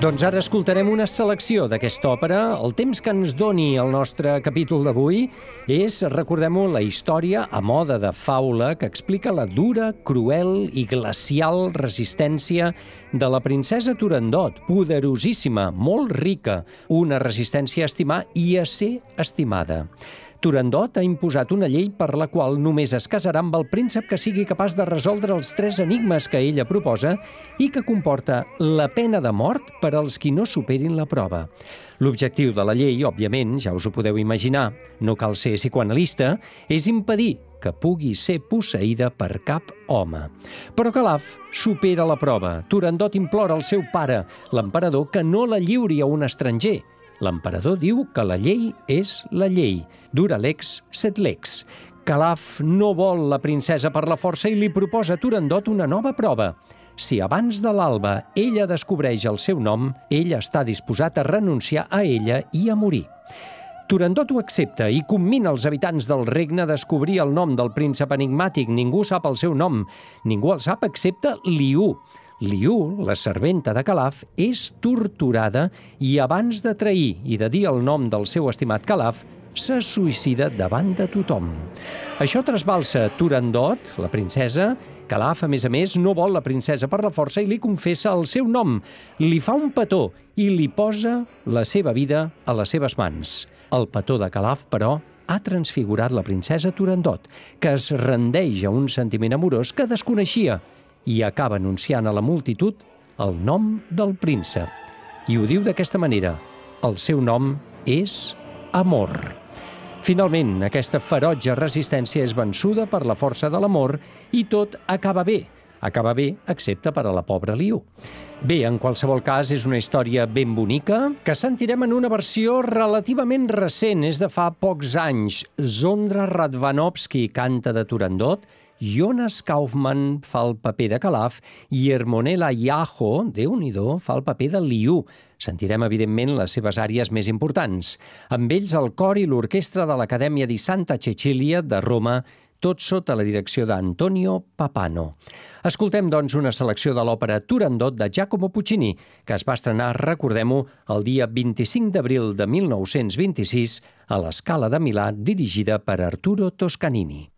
Doncs ara escoltarem una selecció d'aquesta òpera. El temps que ens doni el nostre capítol d'avui és, recordem-ho, la història a moda de faula que explica la dura, cruel i glacial resistència de la princesa Turandot, poderosíssima, molt rica, una resistència a estimar i a ser estimada. Turandot ha imposat una llei per la qual només es casarà amb el príncep que sigui capaç de resoldre els 3 enigmes que ella proposa i que comporta la pena de mort per als qui no superin la prova. L'objectiu de la llei, òbviament, ja us ho podeu imaginar, no cal ser psicoanalista, és impedir que pugui ser posseïda per cap home. Però Calaf supera la prova. Turandot implora al seu pare, l'emperador, que no la lliuri a un estranger. L'emperador diu que la llei és la llei. Dura lex, sed lex. Calaf no vol la princesa per la força i li proposa a Turandot una nova prova. Si abans de l'alba ella descobreix el seu nom, ell està disposat a renunciar a ella i a morir. Turandot ho accepta i commina els habitants del regne a descobrir el nom del príncep enigmàtic. Ningú sap el seu nom. Ningú el sap excepte Liu. Liu, la serventa de Calaf, és torturada i abans de trair i de dir el nom del seu estimat Calaf, se suïcida davant de tothom. Això trasbalsa Turandot, la princesa. Calaf, a més, no vol la princesa per la força i li confessa el seu nom. Li fa un petó i li posa la seva vida a les seves mans. El petó de Calaf, però, ha transfigurat la princesa Turandot, que es rendeix a un sentiment amorós que desconeixia i acaba anunciant a la multitud el nom del príncep. I ho diu d'aquesta manera: el seu nom és amor. Finalment, aquesta ferotge resistència és vençuda per la força de l'amor i tot acaba bé. Acaba bé, excepte per a la pobra Liu. Bé, en qualsevol cas, és una història ben bonica que sentirem en una versió relativament recent, és de fa pocs anys. Zondra Radvanovsky canta de Turandot, Jonas Kaufmann fa el paper de Calaf i Ermonela Iaho, Déu-n'hi-do, fa el paper de Liu. Sentirem, evidentment, les seves àries més importants. Amb ells el cor i l'orquestra de l'Acadèmia di Santa Cecilia de Roma, tot sota la direcció d'Antonio Papano. Escoltem, doncs, una selecció de l'òpera Turandot de Giacomo Puccini, que es va estrenar, recordem-ho, el dia 25 d'abril de 1926 a la Scala de Milà, dirigida per Arturo Toscanini.